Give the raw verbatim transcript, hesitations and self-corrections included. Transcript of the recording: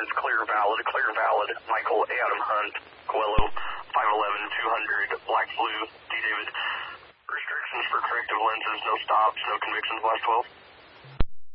insurance, clear valid, clear valid. Michael Adam Hunt, Coelho, five eleven, two hundred, black blue, D. David. Restrictions for corrective lenses, no stops, no convictions, last twelve.